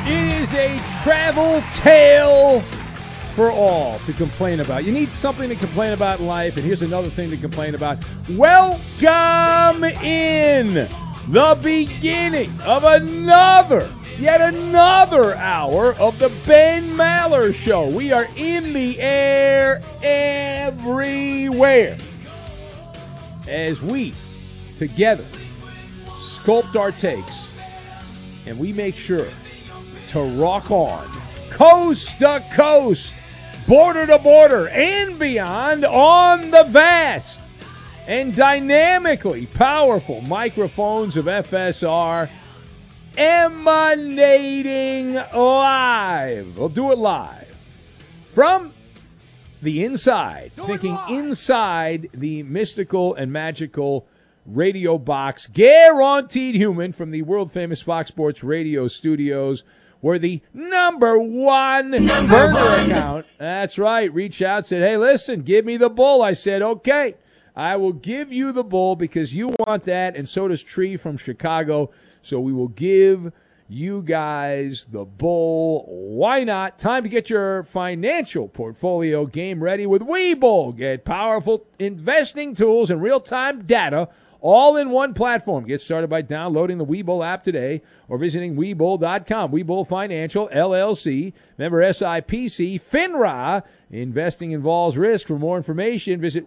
It is a travel tale for all to complain about. You need something to complain about in life, and here's another thing to complain about. Welcome in the beginning of yet another hour of the Ben Maller Show. We are in the air everywhere as we together sculpt our takes, and we make sure to rock on coast to coast, border to border, and beyond on the vast and dynamically powerful microphones of FSR, emanating live. We'll do it live from the inside, inside the mystical and magical radio box, guaranteed human, from the world-famous Fox Sports Radio studios, where the number one burner account, that's right, reached out, said, hey, listen, give me the bull. I said, okay, I will give you the bull because you want that, and so does Tree from Chicago. So we will give you guys the bull. Why not? Time to get your financial portfolio game ready with Webull. Get powerful investing tools and real-time data all in one platform. Get started by downloading the Webull app today or visiting Webull.com. Webull Financial, LLC, member SIPC, FINRA. Investing involves risk. For more information, visit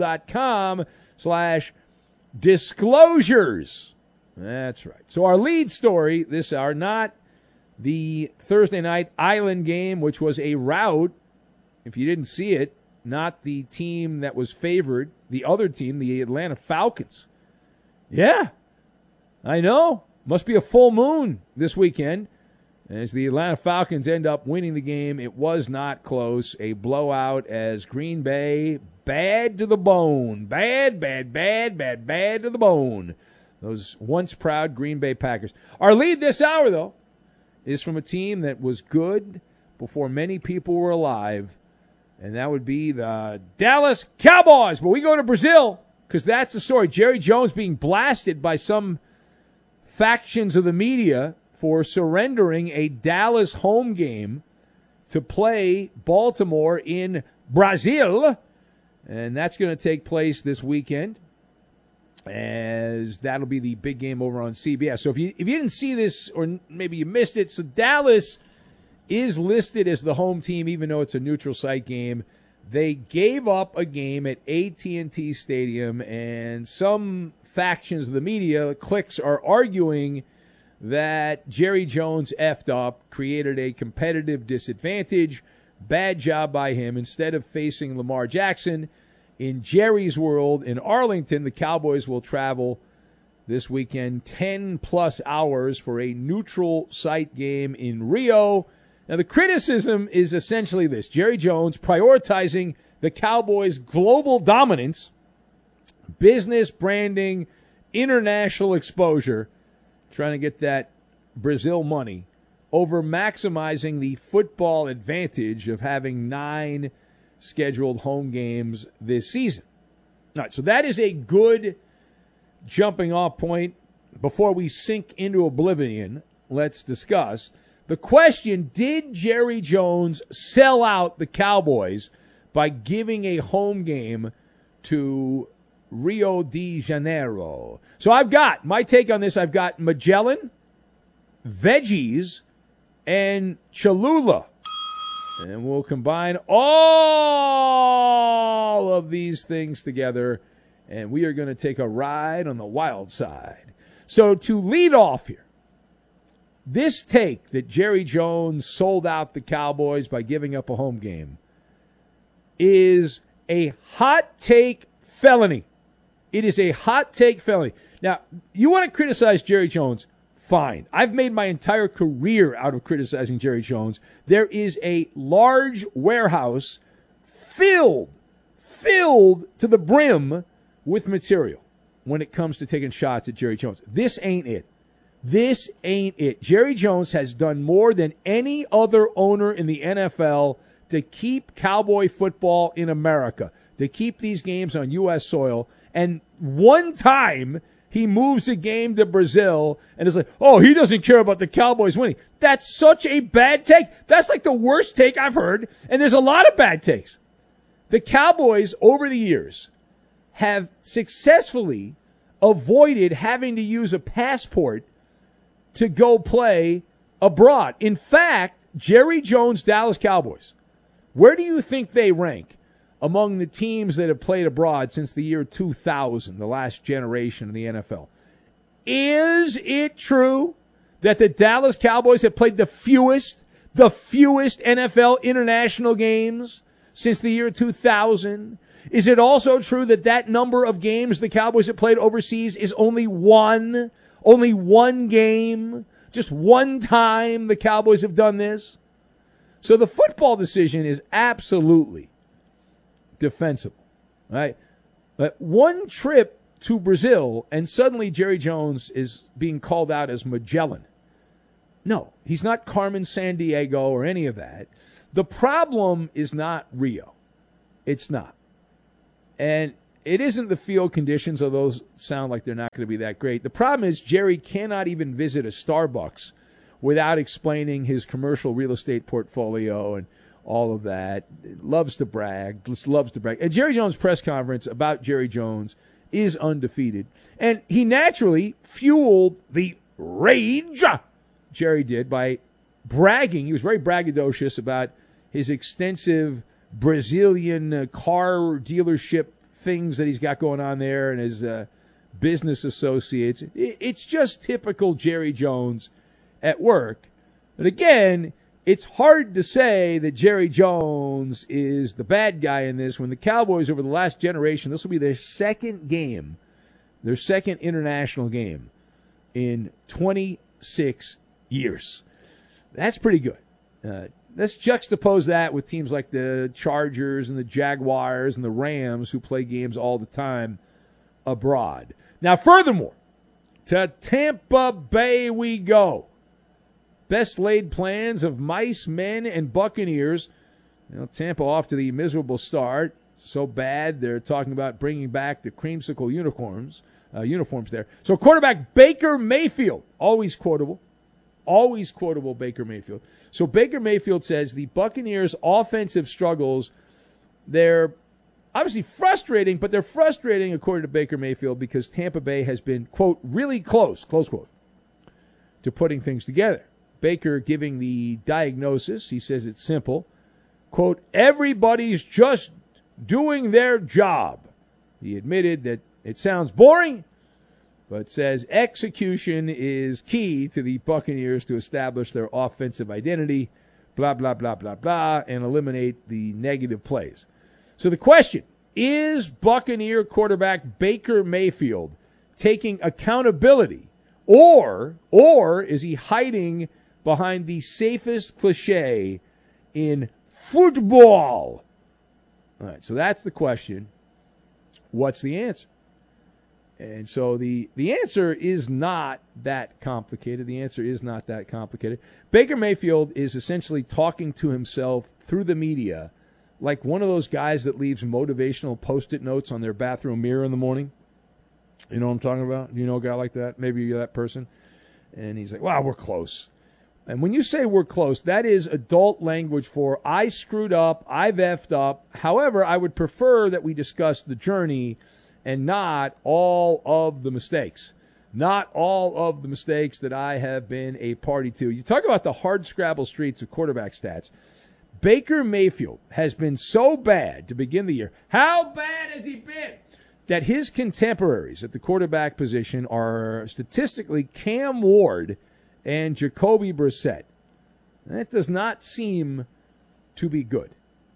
Webull.com/disclosures. That's right. So our lead story this hour, not the Thursday night Island game, which was a rout. If you didn't see it, not the team that was favored, the other team, the Atlanta Falcons. Yeah, I know. Must be a full moon this weekend as the Atlanta Falcons end up winning the game. It was not close. A blowout as Green Bay, bad to the bone. Bad to the bone. Those once proud Green Bay Packers. Our lead this hour, though, is from a team that was good before many people were alive, and that would be the Dallas Cowboys. But we go to Brazil because that's the story. Jerry Jones being blasted by some factions of the media for surrendering a Dallas home game to play Baltimore in Brazil, and that's going to take place this weekend, as that'll be the big game over on CBS. So if you didn't see this, or maybe you missed it, so Dallas is listed as the home team, even though it's a neutral site game. They gave up a game at AT&T Stadium, and some factions of the media, cliques, are arguing that Jerry Jones effed up, created a competitive disadvantage. Bad job by him. Instead of facing Lamar Jackson, in Jerry's world, in Arlington, the Cowboys will travel this weekend 10-plus hours for a neutral site game in Rio. Now, the criticism is essentially this. Jerry Jones prioritizing the Cowboys' global dominance, business branding, international exposure, trying to get that Brazil money, over maximizing the football advantage of having 9 scheduled home games this season. All right, so that is a good jumping off point. Before we sink into oblivion, let's discuss the question: did Jerry Jones sell out the Cowboys by giving a home game to Rio de Janeiro? So I've got my take on this. I've got Magellan, veggies, and Cholula. And we'll combine all of these things together, and we are going to take a ride on the wild side. So to lead off here, this take that Jerry Jones sold out the Cowboys by giving up a home game is a hot take felony. It is a hot take felony. Now, you want to criticize Jerry Jones? Fine. I've made my entire career out of criticizing Jerry Jones. There is a large warehouse filled to the brim with material when it comes to taking shots at Jerry Jones. This ain't it. This ain't it. Jerry Jones has done more than any other owner in the NFL to keep Cowboy football in America, to keep these games on U.S. soil. And one time he moves the game to Brazil and is like, oh, he doesn't care about the Cowboys winning. That's such a bad take. That's like the worst take I've heard, and there's a lot of bad takes. The Cowboys, over the years, have successfully avoided having to use a passport to go play abroad. In fact, Jerry Jones' Dallas Cowboys, where do you think they rank among the teams that have played abroad since the year 2000, the last generation of the NFL? Is it true that the Dallas Cowboys have played the fewest NFL international games since the year 2000? Is it also true that that number of games the Cowboys have played overseas is only one game? Just one time the Cowboys have done this? So the football decision is absolutely defensible, right? But one trip to Brazil and suddenly Jerry Jones is being called out as Magellan. No, he's not Carmen Sandiego or any of that. The problem is not Rio. It's not. And it isn't the field conditions, although those sound like they're not going to be that great. The problem is Jerry cannot even visit a Starbucks without explaining his commercial real estate portfolio and all of that. Loves to brag. And Jerry Jones' press conference about Jerry Jones is undefeated. And he naturally fueled the rage Jerry did by bragging. He was very braggadocious about his extensive Brazilian car dealership things that he's got going on there and his business associates. It's just typical Jerry Jones at work. But again, it's hard to say that Jerry Jones is the bad guy in this when the Cowboys over the last generation, this will be their second international game in 26 years. That's pretty good. Let's juxtapose that with teams like the Chargers and the Jaguars and the Rams who play games all the time abroad. Now, furthermore, to Tampa Bay we go. Best laid plans of mice, men, and Buccaneers. Tampa off to the miserable start. So bad, they're talking about bringing back the creamsicle uniforms there. So quarterback Baker Mayfield, always quotable Baker Mayfield. So Baker Mayfield says the Buccaneers' offensive struggles, they're obviously frustrating, but they're frustrating, according to Baker Mayfield, because Tampa Bay has been, quote, really close quote, to putting things together. Baker giving the diagnosis, he says it's simple, quote, everybody's just doing their job. He admitted that it sounds boring, but says execution is key to the Buccaneers to establish their offensive identity, blah, blah, blah, blah, blah, and eliminate the negative plays. So the question, is Buccaneer quarterback Baker Mayfield taking accountability, or is he hiding behind the safest cliche in football? All right, so that's the question. What's the answer? And so the answer is not that complicated. Baker Mayfield is essentially talking to himself through the media like one of those guys that leaves motivational Post-it notes on their bathroom mirror in the morning. You know what I'm talking about? You know a guy like that? Maybe you're that person. And he's like, wow, we're close. And when you say we're close, that is adult language for I screwed up, I've effed up. However, I would prefer that we discuss the journey and not all of the mistakes. Not all of the mistakes that I have been a party to. You talk about the hard scrabble streets of quarterback stats. Baker Mayfield has been so bad to begin the year. How bad has he been? That his contemporaries at the quarterback position are statistically Cam Ward and Jacoby Brissett. That does not seem to be good.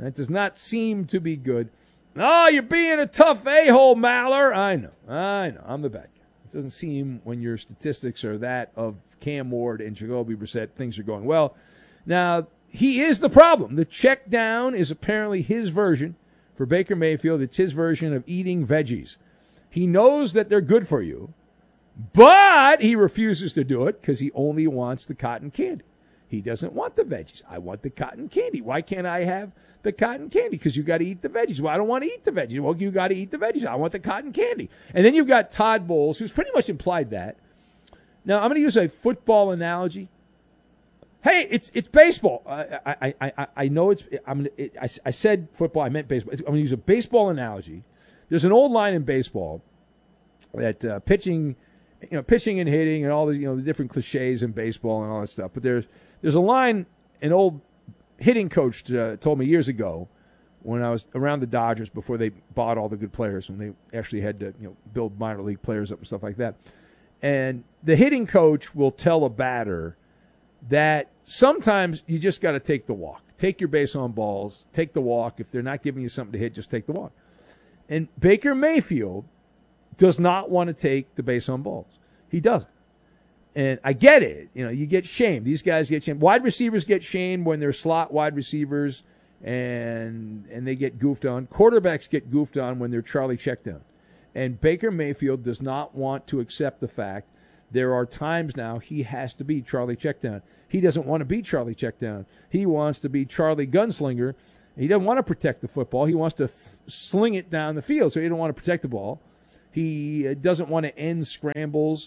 Oh, you're being a tough a-hole, Maller. I know. I'm the bad guy. It doesn't seem when your statistics are that of Cam Ward and Jacoby Brissett, things are going well. Now, he is the problem. The check down is apparently his version for Baker Mayfield. It's his version of eating veggies. He knows that they're good for you, but he refuses to do it because he only wants the cotton candy. He doesn't want the veggies. I want the cotton candy. Why can't I have the cotton candy? Because you got to eat the veggies. Well, I don't want to eat the veggies. Well, you got to eat the veggies. I want the cotton candy. And then you've got Todd Bowles, who's pretty much implied that. Now, I'm going to use a football analogy. Hey, it's baseball. I know I said football. I meant baseball. I'm going to use a baseball analogy. There's an old line in baseball that pitching and hitting and all the the different cliches in baseball and all that stuff. But there's a line an old hitting coach told me years ago when I was around the Dodgers before they bought all the good players, when they actually had to build minor league players up and stuff like that. And the hitting coach will tell a batter that sometimes you just got to take the walk. Take your base on balls. Take the walk. If they're not giving you something to hit, just take the walk. And Baker Mayfield does not want to take the base on balls. He doesn't. And I get it. You get shamed. These guys get shamed. Wide receivers get shamed when they're slot wide receivers and they get goofed on. Quarterbacks get goofed on when they're Charlie Checkdown. And Baker Mayfield does not want to accept the fact there are times now he has to be Charlie Checkdown. He doesn't want to be Charlie Checkdown. He wants to be Charlie Gunslinger. He doesn't want to protect the football. He wants to sling it down the field, so he doesn't want to protect the ball. He doesn't want to end scrambles.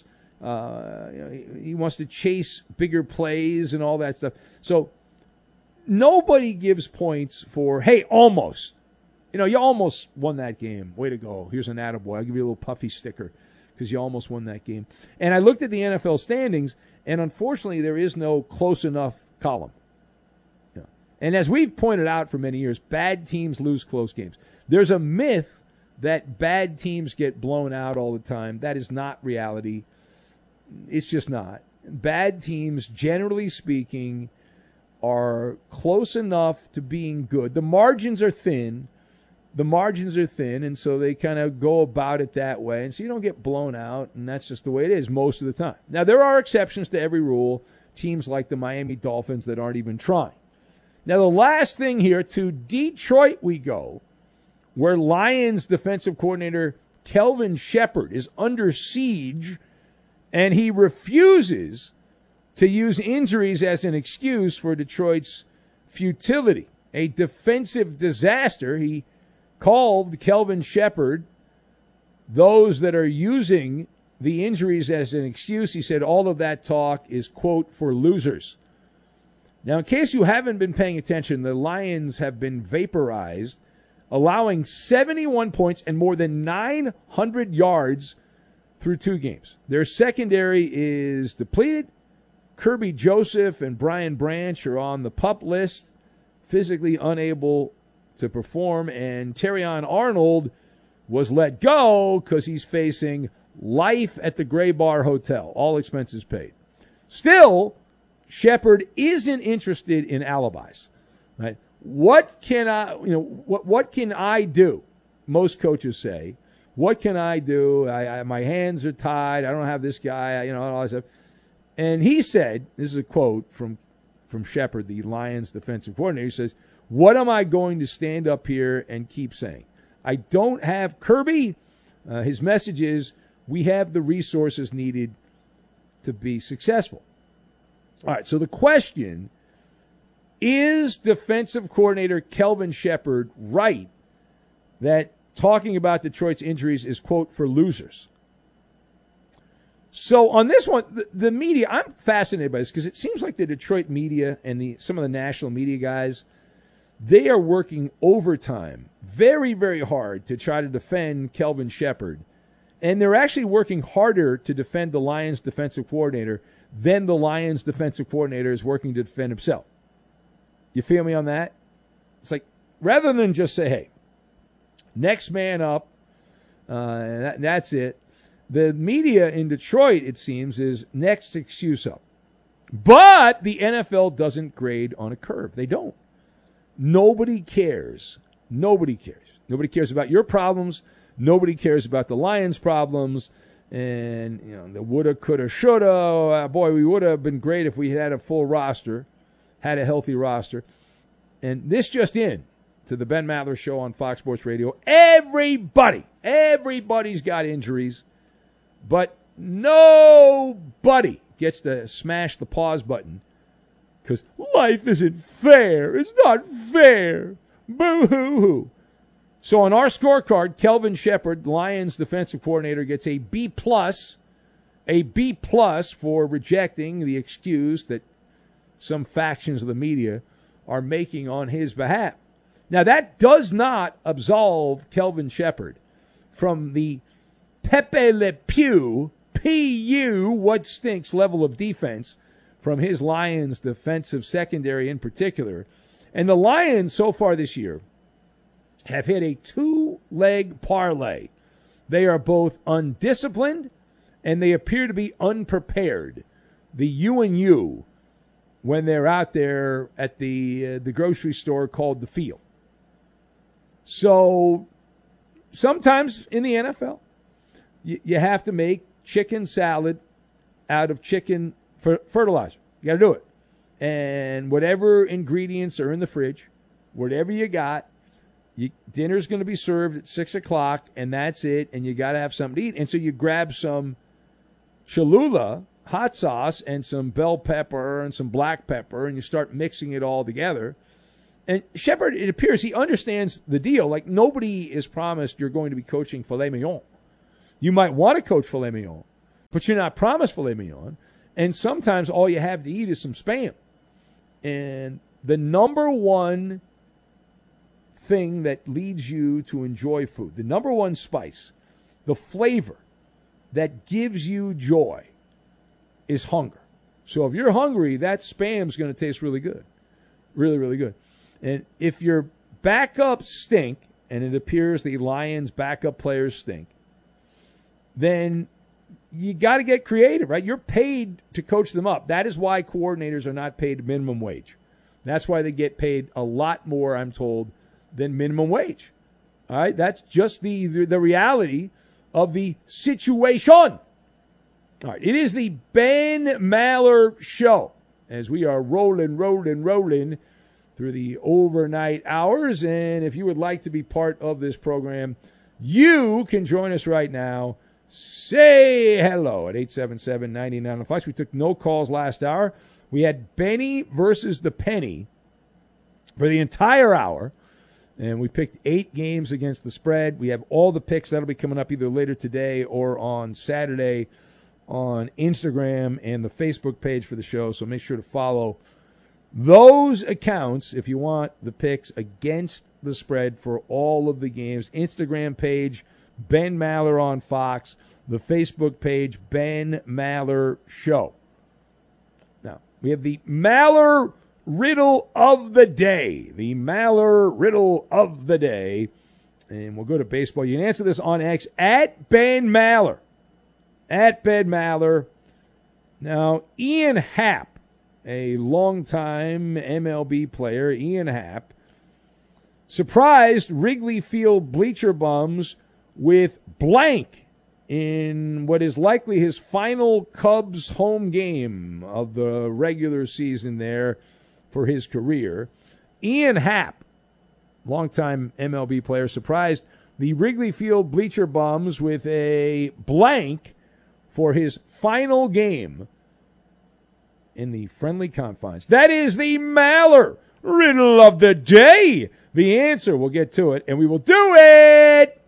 He wants to chase bigger plays and all that stuff. So nobody gives points for, hey, almost. You almost won that game. Way to go. Here's an attaboy. I'll give you a little puffy sticker because you almost won that game. And I looked at the NFL standings, and unfortunately there is no close enough column. And as we've pointed out for many years, bad teams lose close games. There's a myth that bad teams get blown out all the time. That is not reality. It's just not. Bad teams, generally speaking, are close enough to being good. The margins are thin. And so they kind of go about it that way. And so you don't get blown out, and that's just the way it is most of the time. Now, there are exceptions to every rule, teams like the Miami Dolphins that aren't even trying. Now, the last thing here, to Detroit we go, where Lions defensive coordinator Kelvin Shepherd is under siege, and he refuses to use injuries as an excuse for Detroit's futility. A defensive disaster. He called Kelvin Shepherd, those that are using the injuries as an excuse, he said all of that talk is, quote, for losers. Now, in case you haven't been paying attention, the Lions have been vaporized, allowing 71 points and more than 900 yards through 2 games. Their secondary is depleted. Kirby Joseph and Brian Branch are on the PUP list, physically unable to perform, and Terrion Arnold was let go because he's facing life at the Gray Bar Hotel, all expenses paid. Still, Shepherd isn't interested in alibis. Right? What can I do? Most coaches say, what can I do? My hands are tied. I don't have this guy. All that stuff. And he said, this is a quote from Shepherd, the Lions defensive coordinator. He says, "What am I going to stand up here and keep saying? I don't have Kirby." His message is, we have the resources needed to be successful. All right, so the question, is defensive coordinator Kelvin Shepherd right that talking about Detroit's injuries is, quote, for losers? So on this one, the media, I'm fascinated by this because it seems like the Detroit media and some of the national media guys, they are working overtime very, very hard to try to defend Kelvin Shepherd. And they're actually working harder to defend the Lions defensive coordinator than the Lions defensive coordinator is working to defend himself. You feel me on that? It's like, rather than just say, hey, next man up, that's it. The media in Detroit, it seems, is next excuse up. But the NFL doesn't grade on a curve. They don't. Nobody cares. Nobody cares. Nobody cares about your problems. Nobody cares about the Lions' problems. And, the woulda, coulda, shoulda. Boy, we would have been great if we had a full roster, had a healthy roster. And this just in to the Ben Maller Show on Fox Sports Radio. Everybody's got injuries, but nobody gets to smash the pause button because life isn't fair. It's not fair. Boo-hoo-hoo. So on our scorecard, Kelvin Sheppard, Lions defensive coordinator, gets a B+, for rejecting the excuse that some factions of the media are making on his behalf. Now, that does not absolve Kelvin Sheppard from the Pepe Le Pew, P-U, what stinks level of defense from his Lions defensive secondary in particular. And the Lions so far this year have hit a two-leg parlay. They are both undisciplined and they appear to be unprepared. The U when they're out there at the grocery store called the field. So sometimes in the NFL, you have to make chicken salad out of chicken fertilizer. You got to do it. And whatever ingredients are in the fridge, whatever you got, dinner's going to be served at 6 o'clock, and that's it, and you got to have something to eat. And so you grab some Cholula hot sauce and some bell pepper and some black pepper, and you start mixing it all together. And Sheppard, it appears he understands the deal. Like, nobody is promised you're going to be coaching filet mignon. You might want to coach filet mignon, but you're not promised filet mignon. And sometimes all you have to eat is some Spam. And the number one thing that leads you to enjoy food, the number one spice, the flavor that gives you joy, is hunger. So if you're hungry, that Spam's going to taste really good. Really, really good. And if your backups stink, and it appears the Lions' backup players stink, then you got to get creative, right? You're paid to coach them up. That is why coordinators are not paid minimum wage. That's why they get paid a lot more, I'm told, than minimum wage. All right? That's just the reality of the situation. All right, it is the Ben Maller Show as we are rolling through the overnight hours. And if you would like to be part of this program, you can join us right now. Say hello at 877-9905. We took no calls last hour. We had Benny versus the Penny for the entire hour. And we picked 8 games against the spread. We have all the picks. That'll be coming up either later today or on Saturday on Instagram and the Facebook page for the show. So make sure to follow those accounts if you want the picks against the spread for all of the games. Instagram page, Ben Maller on Fox. The Facebook page, Ben Maller Show. Now, we have the Maller Riddle of the Day. The Maller Riddle of the Day. And we'll go to baseball. You can answer this on X at Ben Maller. At Ben Maller. Now, Ian Happ, a longtime MLB player, Ian Happ, surprised Wrigley Field bleacher bums with blank in what is likely his final Cubs home game of the regular season there for his career. Ian Happ, longtime MLB player, surprised the Wrigley Field bleacher bums with a blank for his final game in the friendly confines. That is the Maller Riddle of the Day. The answer, we'll get to it, and we will do it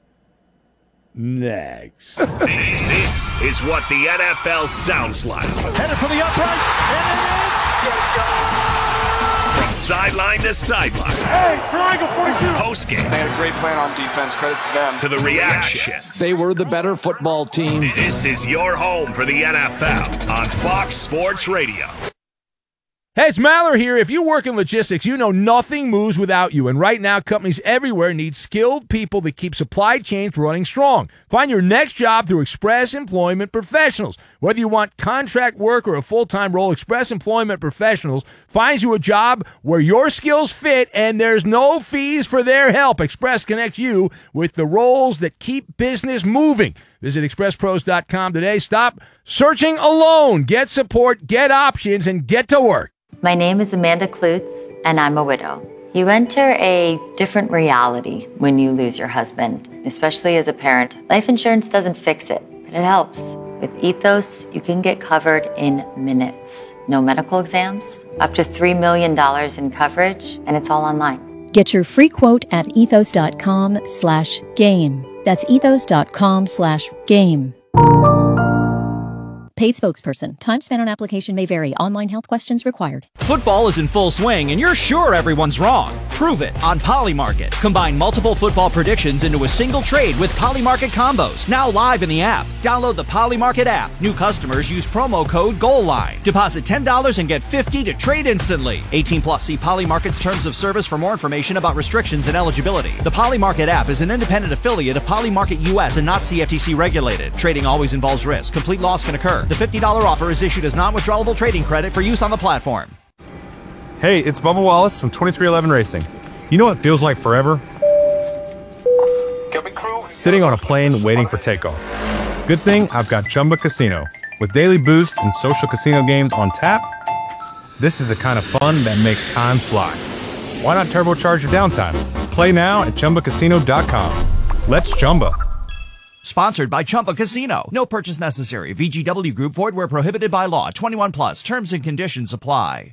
next. This is what the NFL sounds like. Headed for the uprights, and it is. Let's go! From sideline to sideline. Hey, triangle 42. Postgame. They had a great plan on defense. Credit to them. To the reactions. They were the better football team. This is your home for the NFL on Fox Sports Radio. Hey, it's Maller here. If you work in logistics, you know nothing moves without you. And right now, companies everywhere need skilled people that keep supply chains running strong. Find your next job through Express Employment Professionals. Whether you want contract work or a full-time role, Express Employment Professionals finds you a job where your skills fit and there's no fees for their help. Express connects you with the roles that keep business moving. Visit expresspros.com today. Stop searching alone. Get support, get options, and get to work. My name is Amanda Klutz, and I'm a widow. You enter a different reality when you lose your husband, especially as a parent. Life insurance doesn't fix it, but it helps. With Ethos, you can get covered in minutes. No medical exams, up to $3 million in coverage, and it's all online. Get your free quote at ethos.com/game. That's ethos.com/game. Paid spokesperson. Time spent on application may vary. Online health questions required. Football is in full swing, and you're sure everyone's wrong. Prove it on Polymarket. Combine multiple football predictions into a single trade with Polymarket combos. Now live in the app. Download the Polymarket app. New customers use promo code GOALLINE. Deposit $10 and get $50 to trade instantly. 18 plus. See Polymarket's terms of service for more information about restrictions and eligibility. The Polymarket app is an independent affiliate of Polymarket US and not CFTC regulated. Trading always involves risk. Complete loss can occur. The $50 offer is issued as non-withdrawable trading credit for use on the platform. Hey, it's Bubba Wallace from 2311 Racing. You know what feels like forever? Sitting on a plane waiting for takeoff. Good thing I've got Chumba Casino. With daily boost and social casino games on tap, this is the kind of fun that makes time fly. Why not turbocharge your downtime? Play now at ChumbaCasino.com. Let's Chumba. Sponsored by Chumba Casino. No purchase necessary. VGW Group. Void where prohibited by law. 21 plus. Terms and conditions apply.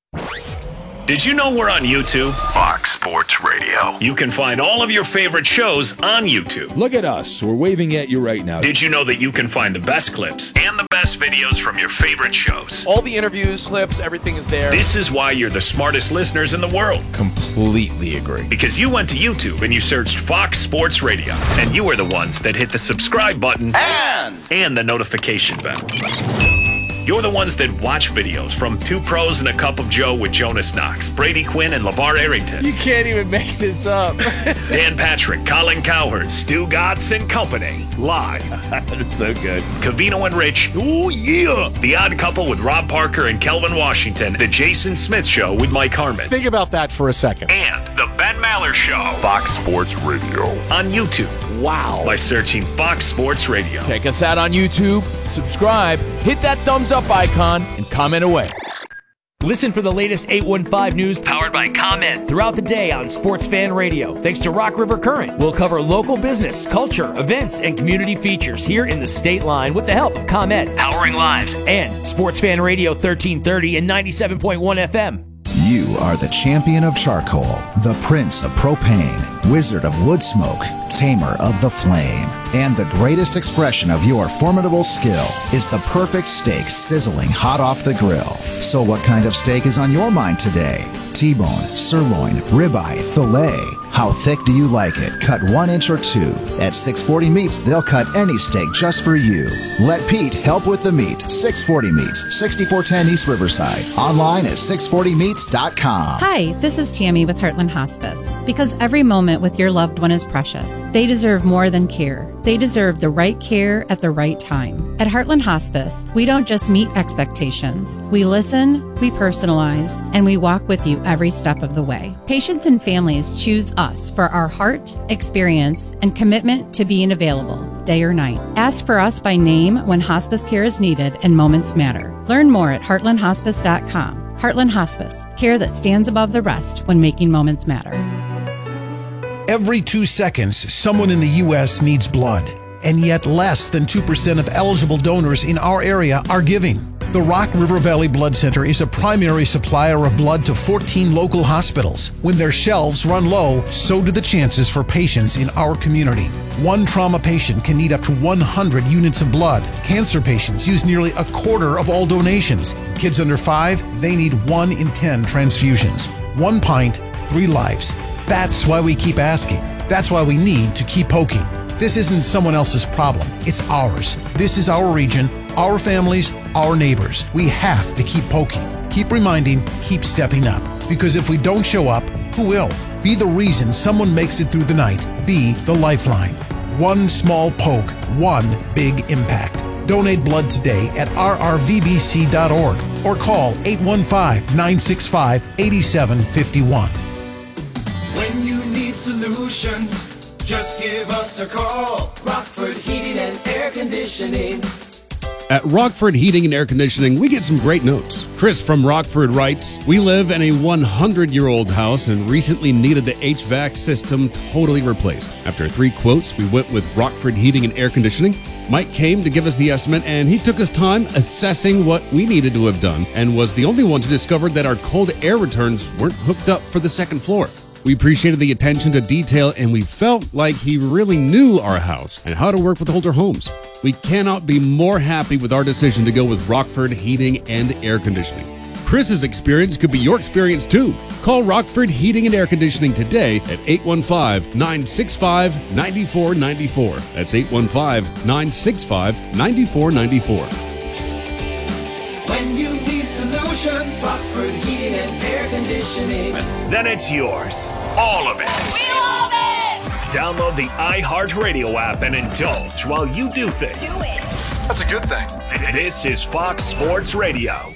Did you know we're on YouTube? Fox Sports Radio. You can find all of your favorite shows on YouTube. Look at us. We're waving at you right now. Did you know that you can find the best clips and the best videos from your favorite shows? All the interviews, clips, everything is there. This is why you're the smartest listeners in the world. Completely agree. Because you went to YouTube and you searched Fox Sports Radio. And you were the ones that hit the subscribe button and the notification bell. You're the ones that watch videos from Two Pros and a Cup of Joe with Jonas Knox, Brady Quinn, and LeVar Arrington. You can't even make this up. Dan Patrick, Colin Cowherd, Stu Gatz and Company. Live. That's so good. Covino and Rich. Oh, yeah. The Odd Couple with Rob Parker and Kelvin Washington. The Jason Smith Show with Mike Harmon. Think about that for a second. And The Ben Maller Show. Fox Sports Radio. On YouTube. Wow. By searching Fox Sports Radio. Check us out on YouTube. Subscribe. Hit that thumbs up icon and comment away. Listen for the latest 815 news powered by ComEd throughout the day on Sports Fan Radio. Thanks to Rock River Current, we'll cover local business, culture, events, and community features here in the state line with the help of ComEd, powering lives, and Sports Fan Radio 1330 and 97.1 FM. You are the champion of charcoal, the prince of propane, wizard of wood smoke, tamer of the flame. And the greatest expression of your formidable skill is the perfect steak sizzling hot off the grill. So what kind of steak is on your mind today? T-bone, sirloin, ribeye, filet. How thick do you like it? Cut 1 inch or 2. At 640 Meats, they'll cut any steak just for you. Let Pete help with the meat. 640 Meats, 6410 East Riverside. Online at 640meats.com. Hi, this is Tammy with Heartland Hospice. Because every moment with your loved one is precious. They deserve more than care. They deserve the right care at the right time. At Heartland Hospice, we don't just meet expectations. We listen, we personalize, and we walk with you every step of the way. Patients and families choose us for our heart, experience, and commitment to being available, day or night. Ask for us by name when hospice care is needed and moments matter. Learn more at heartlandhospice.com. Heartland Hospice, care that stands above the rest when making moments matter. Every 2 seconds, someone in the U.S. needs blood, and yet less than 2% of eligible donors in our area are giving. The Rock River Valley Blood Center is a primary supplier of blood to 14 local hospitals. When their shelves run low, so do the chances for patients in our community. One trauma patient can need up to 100 units of blood. Cancer patients use nearly a quarter of all donations. Kids under 5, they need 1 in 10 transfusions. 1 pint, 3 lives. That's why we keep asking. That's why we need to keep poking. This isn't someone else's problem. It's ours. This is our region, our families, our neighbors. We have to keep poking, keep reminding, keep stepping up. Because if we don't show up, who will? Be the reason someone makes it through the night. Be the lifeline. One small poke, one big impact. Donate blood today at rrvbc.org or call 815-965-8751. When you need solutions, just give us a call. Rockford Heating and Air Conditioning. At Rockford Heating and Air Conditioning, we get some great notes. Chris from Rockford writes, "We live in a 100-year-old house and recently needed the HVAC system totally replaced. After 3 quotes, we went with Rockford Heating and Air Conditioning. Mike came to give us the estimate, and he took his time assessing what we needed to have done and was the only one to discover that our cold air returns weren't hooked up for the second floor. We appreciated the attention to detail, and we felt like he really knew our house and how to work with older homes. We cannot be more happy with our decision to go with Rockford Heating and Air Conditioning. Chris's experience could be your experience too. Call Rockford Heating and Air Conditioning today at 815-965-9494. That's 815-965-9494. When you need solutions, Rockford Heating and Air Conditioning. Then it's yours. All of it. We love it! Download the iHeartRadio app and indulge while you do things. Do it! That's a good thing. This is Fox Sports Radio.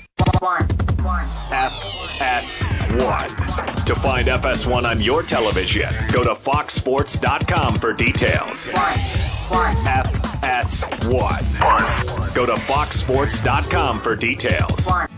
FS1. To find FS1 on your television, go to foxsports.com for details. FS1. Go to foxsports.com for details.